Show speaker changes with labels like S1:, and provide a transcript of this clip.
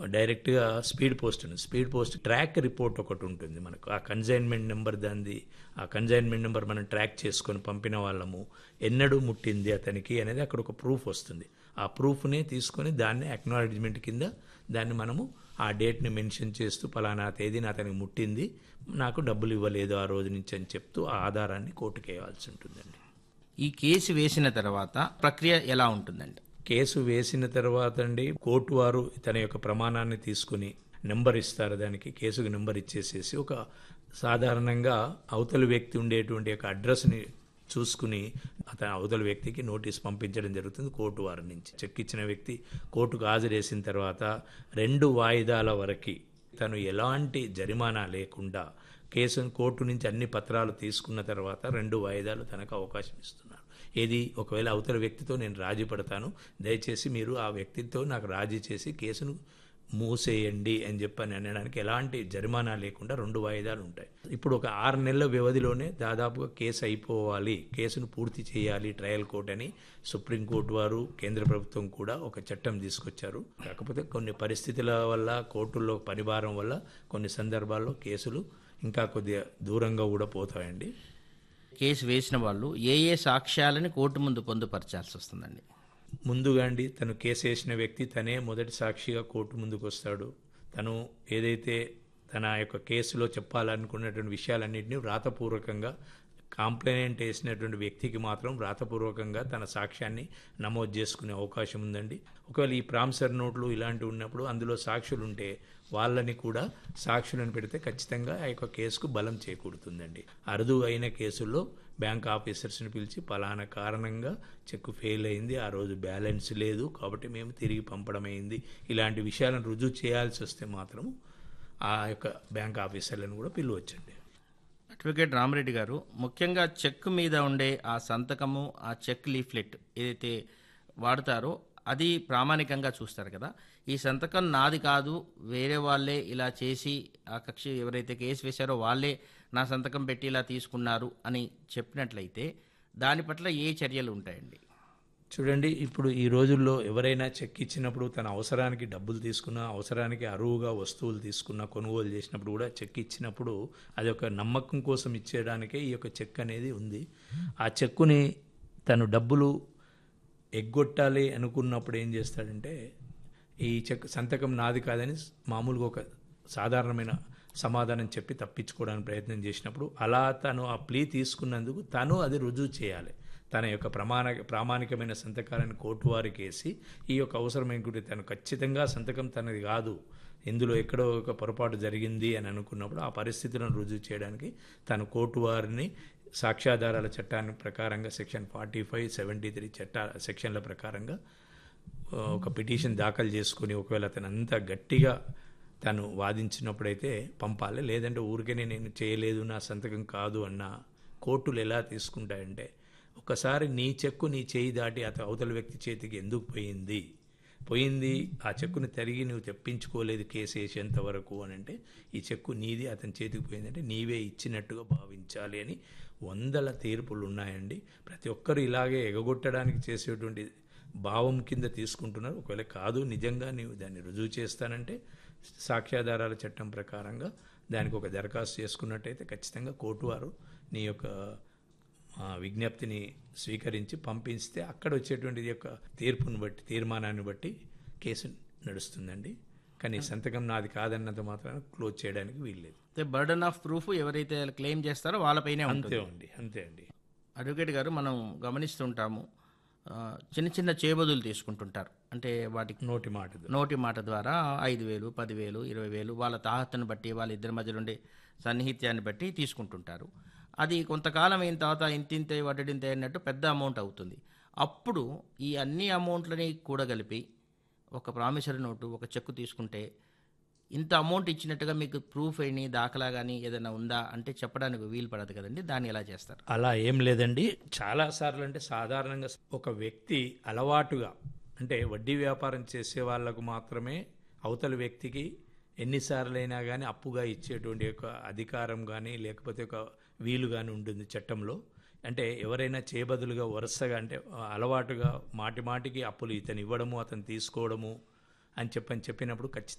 S1: డైరెక్ట్గా speed post ఉంది. Speed post track report ఒకటి ఉంటుంది మనకు. ఆ కన్సైన్మెంట్ నెంబర్ దాన్ని, ఆ కన్సైన్మెంట్ నెంబర్ మనం ట్రాక్ చేసుకొని పంపిన వాళ్ళము ఎన్నడూ ముట్టింది అతనికి అనేది అక్కడ ఒక ప్రూఫ్ వస్తుంది. ఆ ప్రూఫ్ని తీసుకొని దాన్ని అక్నాలెడ్జ్మెంట్ కింద దాన్ని మనము ఆ డేట్ని మెన్షన్ చేస్తూ పలానా తేదీని అతనికి ముట్టింది, నాకు డబ్బులు ఇవ్వలేదు ఆ రోజు నుంచి అని చెప్తూ ఆ ఆధారాన్ని కోర్టుకు వేయాల్సి ఉంటుందండి.
S2: ఈ కేసు వేసిన తర్వాత ప్రక్రియ ఎలా ఉంటుందండి?
S1: కేసు వేసిన తర్వాత అండి కోర్టు వారు తన యొక్క ప్రమాణాన్ని తీసుకుని నెంబర్ ఇస్తారు. దానికి కేసుకు నెంబర్ ఇచ్చేసేసి ఒక సాధారణంగా అవతలి వ్యక్తి ఉండేటువంటి యొక్క అడ్రస్ని చూసుకుని అతని అవతల వ్యక్తికి నోటీస్ పంపించడం జరుగుతుంది కోర్టు వారి నుంచి. చెక్ ఇచ్చిన వ్యక్తి కోర్టుకు హాజరేసిన తర్వాత 2 వాయిదాల వరకు తను ఎలాంటి జరిమానా లేకుండా కేసును కోర్టు నుంచి అన్ని పత్రాలు తీసుకున్న తర్వాత 2 వాయిదాలు తనకు అవకాశం ఇస్తున్నారు. ఏది, ఒకవేళ అవతల వ్యక్తితో నేను రాజీ పడతాను, దయచేసి మీరు ఆ వ్యక్తితో నాకు రాజీ చేసి కేసును మూసేయండి అని చెప్పని అనడానికి ఎలాంటి జరిమానా లేకుండా 2 వాయిదాలు ఉంటాయి. ఇప్పుడు ఒక 6 నెలల వ్యవధిలోనే దాదాపుగా కేసు అయిపోవాలి, కేసును పూర్తి చేయాలి ట్రయల్ కోర్ట్ అని సుప్రీంకోర్టు వారు, కేంద్ర ప్రభుత్వం కూడా ఒక చట్టం తీసుకొచ్చారు. కాకపోతే కొన్ని పరిస్థితుల వల్ల, కోర్టుల్లో పనిభారం వల్ల కొన్ని సందర్భాల్లో కేసులు ఇంకా కొద్దిగా దూరంగా కూడా పోతాయండి.
S2: కేసు వేసిన వాళ్ళు ఏ ఏ సాక్ష్యాలని కోర్టు ముందు పొందుపరచాల్సి వస్తుందండి?
S1: ముందుగా అండి తను కేసు వేసిన వ్యక్తి తనే మొదటి సాక్షిగా కోర్టు ముందుకు వస్తాడు. తను ఏదైతే తన యొక్క కేసులో చెప్పాలనుకున్నటువంటి విషయాలన్నింటినీ వ్రాతపూర్వకంగా, కంప్లైంట్ వేసినటువంటి వ్యక్తికి మాత్రం వ్రాతపూర్వకంగా తన సాక్ష్యాన్ని నమోదు చేసుకునే అవకాశం ఉందండి. ఒకవేళ ఈ ప్రామిసర్ నోట్లు ఇలాంటివి ఉన్నప్పుడు అందులో సాక్షులు ఉంటే వాళ్ళని కూడా సాక్షులను పెడితే ఖచ్చితంగా ఆ యొక్క కేసుకు బలం చేకూరుతుందండి. అరుదు అయిన కేసుల్లో బ్యాంక్ ఆఫీసర్స్ని పిలిచి పలానా కారణంగా చెక్కు ఫెయిల్ అయింది, ఆ రోజు బ్యాలెన్స్ లేదు కాబట్టి మేము తిరిగి పంపడం అయింది, ఇలాంటి విషయాలను రుజువు చేయాల్సి వస్తే మాత్రం ఆ యొక్క బ్యాంక్ ఆఫీసర్లను కూడా పిలవచ్చండి.
S2: అడ్వకేట్ రామరెడ్డి గారు, ముఖ్యంగా చెక్ మీద ఉండే ఆ సంతకము, ఆ చెక్ లీఫ్లెట్ ఏదైతే వాడతారో అది ప్రామాణికంగా చూస్తారు కదా. ఈ సంతకం నాది కాదు, వేరే వాళ్ళే ఇలా చేసి, ఆ కక్షి ఎవరైతే కేసు వేశారో వాళ్ళే నా సంతకం పెట్టి ఇలా తీసుకున్నారు అని చెప్పినట్లయితే దాని పట్ల ఏ చర్యలు ఉంటాయండి?
S1: చూడండి, ఇప్పుడు ఈ రోజుల్లో ఎవరైనా చెక్ ఇచ్చినప్పుడు తన అవసరానికి డబ్బులు తీసుకున్నా, అవసరానికి అరువుగా వస్తువులు తీసుకున్నా, కొనుగోలు చేసినప్పుడు కూడా చెక్ ఇచ్చినప్పుడు అది ఒక నమ్మకం కోసం ఇచ్చేయడానికే ఈ యొక్క చెక్ అనేది ఉంది. ఆ చెక్కుని తను డబ్బులు ఎగ్గొట్టాలి అనుకున్నప్పుడు ఏం చేస్తాడంటే ఈ చెక్ సంతకం నాది కాదని మామూలుగా ఒక సాధారణమైన సమాధానం చెప్పి తప్పించుకోవడానికి ప్రయత్నం చేసినప్పుడు అలా తను ఆ ప్లీ తీసుకున్నందుకు తను అది రుజువు చేయాలి. తన యొక్క ప్రామాణికమైన సంతకాలను కోర్టు వారికి వేసి ఈ యొక్క అవసరమైన తను ఖచ్చితంగా సంతకం తనది కాదు, ఇందులో ఎక్కడో ఒక పొరపాటు జరిగింది అని అనుకున్నప్పుడు ఆ పరిస్థితులను రుజువు చేయడానికి తను కోర్టు వారిని సాక్ష్యాధారాల చట్టాన్ని ప్రకారంగా సెక్షన్ 45, 73 సెక్షన్ల ప్రకారంగా ఒక పిటిషన్ దాఖలు చేసుకుని ఒకవేళ అతను అంత గట్టిగా తను వాదించినప్పుడైతే పంపాలి. లేదంటే ఊరికనే నేను చేయలేదు, నా సంతకం కాదు అన్న కోర్టులు ఎలా తీసుకుంటాయంటే, ఒకసారి నీ చెక్కు నీ చేయి దాటి అవతల వ్యక్తి చేతికి ఎందుకు పోయింది, ఆ చెక్కుని తిరిగి నువ్వు తెప్పించుకోలేదు కేసు వేసేంత వరకు అని అంటే ఈ చెక్కు నీది, అతని చేతికి పోయిందంటే నీవే ఇచ్చినట్టుగా భావించాలి అని 100 తీర్పులు ఉన్నాయండి. ప్రతి ఒక్కరు ఇలాగే ఎగగొట్టడానికి చేసేటువంటి భావం కింద తీసుకుంటున్నారు. ఒకవేళ కాదు, నిజంగా నీవు దాన్ని రుజువు చేస్తానంటే సాక్ష్యాధారాల చట్టం ప్రకారంగా దానికి ఒక దరఖాస్తు చేసుకున్నట్టయితే ఖచ్చితంగా కోర్టు వారు నీ యొక్క విజ్ఞప్తిని స్వీకరించి పంపిస్తే అక్కడ వచ్చేటువంటి యొక్క తీర్పును బట్టి, తీర్మానాన్ని బట్టి కేసు నడుస్తుందండి. కానీ సంతకం నాది కాదన్నంత మాత్రాన క్లోజ్ చేయడానికి వీల్లేదు.
S2: బర్డన్ ఆఫ్ ప్రూఫ్ ఎవరైతే క్లెయిమ్ చేస్తారో వాళ్ళపైనే
S1: అంతే అండి.
S2: అడ్వకేట్ గారు, మనం గమనిస్తుంటాము చిన్న చిన్న చేబదులు తీసుకుంటుంటారు. అంటే వాటికి నోటి మాట ద్వారా 5,000, 10,000, 20,000 వాళ్ళ తాహతను బట్టి, వాళ్ళ ఇద్దరి మధ్యలో ఉండే సన్నిహిత్యాన్ని బట్టి తీసుకుంటుంటారు. అది కొంతకాలం అయిన తర్వాత ఇంతింతే వడ్డింతే అన్నట్టు పెద్ద అమౌంట్ అవుతుంది. అప్పుడు ఈ అన్ని అమౌంట్లని కూడగలిపి ఒక ప్రామిసరీ నోటు, ఒక చెక్కు తీసుకుంటే ఇంత అమౌంట్ ఇచ్చినట్టుగా మీకు ప్రూఫ్ అయిన దాఖలా కానీ ఏదైనా ఉందా అంటే చెప్పడానికి వీలు పడదు కదండి. దాన్ని ఎలా చేస్తారు?
S1: అలా ఏం లేదండి. చాలాసార్లు అంటే సాధారణంగా ఒక వ్యక్తి అలవాటుగా అంటే వడ్డీ వ్యాపారం చేసే వాళ్ళకు మాత్రమే అవతల వ్యక్తికి ఎన్నిసార్లైనా కానీ అప్పుగా ఇచ్చేటువంటి ఒక అధికారం కానీ లేకపోతే ఒక వీలు కానీ ఉంటుంది చట్టంలో. అంటే ఎవరైనా చేబదులుగా వరుసగా అంటే అలవాటుగా మాటికి అప్పులు ఇతను ఇవ్వడము, అతను తీసుకోవడము అని చెప్పినప్పుడు ఖచ్చితంగా